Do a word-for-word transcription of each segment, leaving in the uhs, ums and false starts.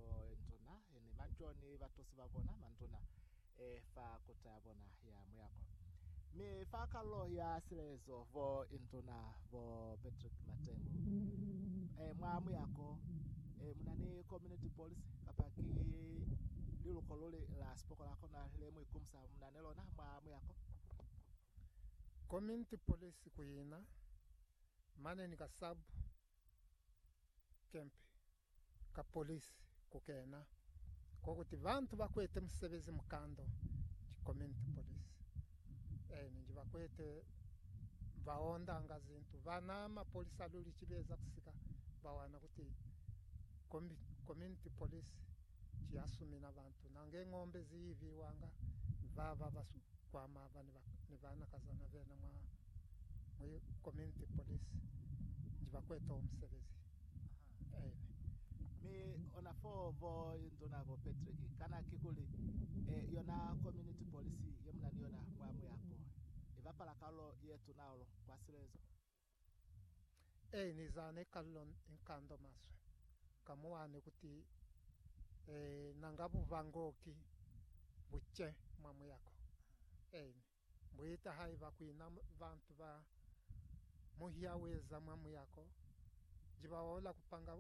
vo ntona ni manjoni vatosi vavona mantona e fa kota bona ya muyako mi fa kalo ya silezo vo ntona vo Patrick Matengo e mwa muyako e munani community police kapaki lilo kolole la spoko la kona le muikumsa munani lona mwa muyako community police kuyina mane ni ka sub camp ka police kukena kokuti vantu vakwete musevezi mukando chi community police eh ninji vakwete vaonda anga zintu vana ma police aluli chibeza kusika bawana kuti community police chi asumina vantu nange ngombe zivi wanga vava vasu kwa mava ni vana kazana vena mwa mwa community police njiva kweto musevezi eh mi ona fo vo ndona vo Patrick kana kikuli eh, yona community police yemna niona mwamu yako eva pala kalo yetu naolo kwa silezo eh nizane kalon inkando maswe kamuane kuti eh nangabu vangoki buche mwamu yako eh mbuyita haiva kuina vantu va muhiaweza mwamu yako jibaola kupanga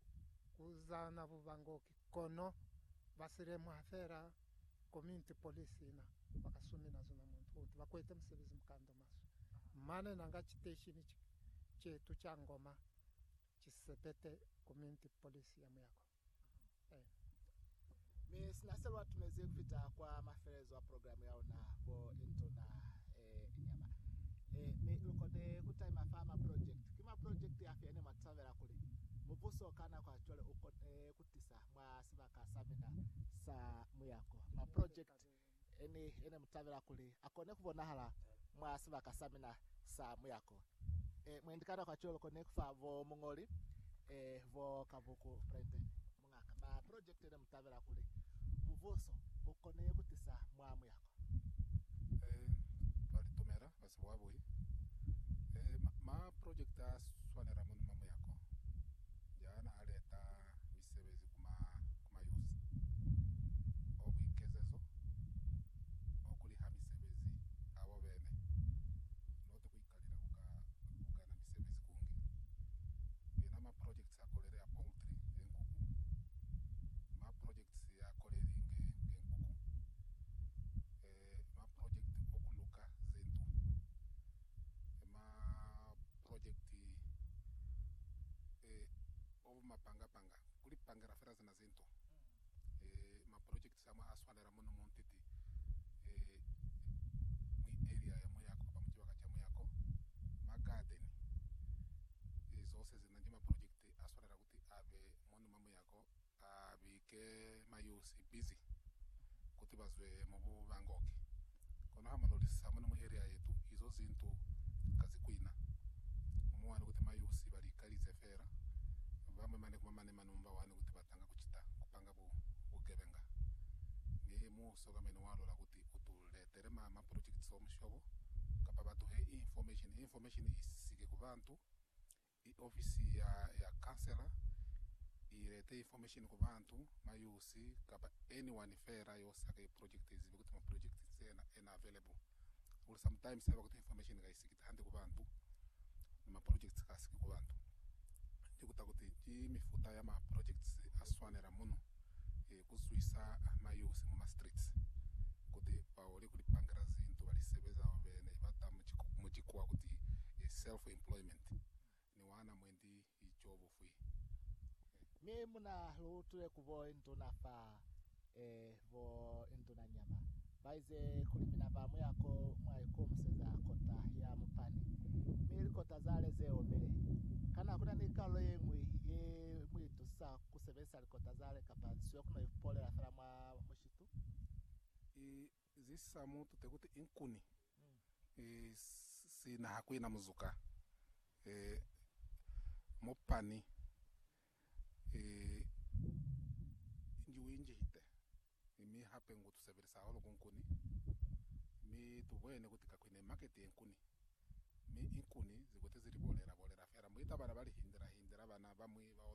kuzana vuvangoki kono vasire muhafera community police ina wakasumina zona muntu uti vakwete musevezi mukando maso mane nanga chiteshini chetu cha ngoma chisepete community police ya muyako eh mi sinaselwa tumeze kufita kwa maferezo wa programu yao na vo intona eh, nyama eh, mi lukode kutaima farmer project kima project ya fiene matavera kuli muvuso kana kwa chole ukote kutisa mwa sibaka samina sa muyako ma project eni ene mutavera kuli akone kubona hala mwa sibaka samina sa muyako e mwendikana kwa chole kone kufa vo mungoli e vo kavuku prende mungaka ma project ene mutavera kuli muvuso ukone kutisa mwa muyako eh palitomera basibwabwe eh ma project aswanera mu muyako jana aleta misebezi kuma kuma yusi obikezezo okuli ha misebezi abo bene note kuikalira kuka kugana misebezi kungi bina ma projects akolere ya poultry enkuku ma projects ya kolere nge enkuku eh ma project okuluka zintu ma project eh ovo mapanga panga kuli panga rafera zina zinto mm. eh ma project sama aswanera muno montiti eh mi area ya moyako pa mchiwa kacha moyako ma garden izo seze na njima project aswanera kuti ave muno mamu yako abike mayusi busy kuti bazwe mubu bangoki kono hamaloli samuno mu area yetu izo zinto kazi kuina mumwana kuti mayusi bali kalize fera vamwe mane kuma mane manumba wane kuti batanga kuchita kupanga bu bugebenga ni muso kamene walola kuti utuletere ma project so mshobo kapa batu he information information isike ku bantu i office ya ya councilor irete information ku bantu mayusi kapa anyone fera yo saka project izi kuti ma project sena ena available or sometimes saba kuti information ga isikita hande ku bantu ma projects kasike ku bantu ndikuta kuti ti mifuta ya ma projects aswanera muno e kusuisa mayusi mu streets kuti paoli kuli pangira zinto balisebeza bene bata mu chikwa kuti self employment ni wana mwendi ichobo fui mi muna lutule kuvo intona fa eh vo intona nyama baize kulimina vamu yako mwaiko museza kota ya mpani mili kota zale zeo mele kana kuna nikalo yemwe ye mwitu sa kusebesa kota zale kapansiyo kuna yupole la fara mwa mushitu e zisa mutu tekuti inkuni mm. e sina hakuina muzuka e mopani e njiwinji hite mi hape ngutu severisa holo kunkuni mi tuwene kutika kwine market enkuni mi inkuni zikote ziri bolera bolera fera mwita bana bali hindira hindira bana bamwe ba